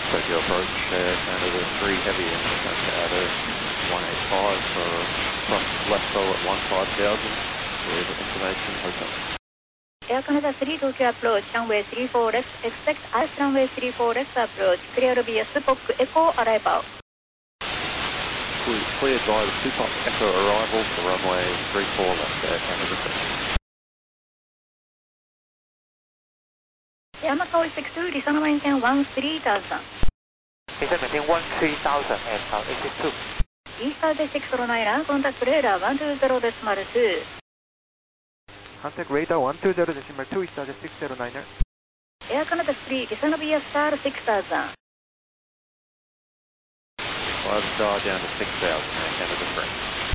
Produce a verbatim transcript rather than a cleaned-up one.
Tokyo approach, Air Canada three heavy and out of one eight five for cross left full at one five thousand with information hotel. Air Canada three Tokyo approach, runway three four left, expect ice runway three four left approach, clear via Spock Echo arrival. Cleared by the Spock Echo arrival for runway three four left, Air Canada three. Yamato six two, Lisa maintain one three thousand. Lisa maintain one three thousand and uh, eighty-two. East six zero nine, contact radar one two zero decimal two. Contact radar one two zero decimal two, East six zero nine. Air Canada three, Lisa via star six thousand. Five star down to six thousand, Air Canada three.